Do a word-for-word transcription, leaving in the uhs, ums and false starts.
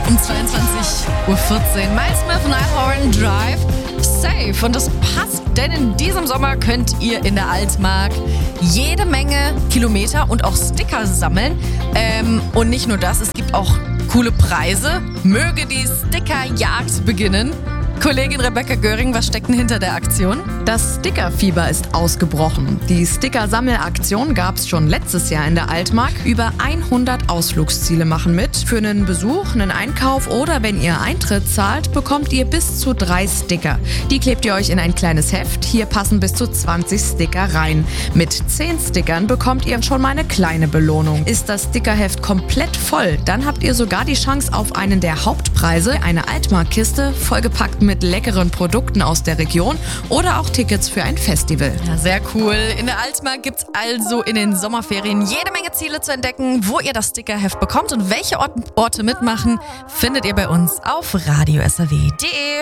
Um zweiundzwanzig Uhr vierzehn. Miles Smith, Nighthorn Drive. Safe. Und das passt, denn in diesem Sommer könnt ihr in der Altmark jede Menge Kilometer und auch Sticker sammeln. Ähm, und nicht nur das, es gibt auch coole Preise. Möge die Stickerjagd beginnen. Kollegin Rebecca Göring, was steckt denn hinter der Aktion? Das Stickerfieber ist ausgebrochen. Die Sticker-Sammelaktion gab es schon letztes Jahr in der Altmark. Über hundert Ausflugsziele machen mit. Für einen Besuch, einen Einkauf oder wenn ihr Eintritt zahlt, bekommt ihr bis zu drei Sticker. Die klebt ihr euch in ein kleines Heft. Hier passen bis zu zwanzig Sticker rein. Mit zehn Stickern bekommt ihr schon mal eine kleine Belohnung. Ist das Stickerheft komplett voll, dann habt ihr sogar die Chance auf einen der Hauptpreise, eine Altmark-Kiste, vollgepackt mit leckeren Produkten aus der Region oder auch Tickets für ein Festival. Ja, sehr cool. In der Altmark gibt's also in den Sommerferien jede Menge Ziele zu entdecken, wo ihr das Stickerheft bekommt und welche Orte mitmachen, findet ihr bei uns auf radio s r w punkt d e.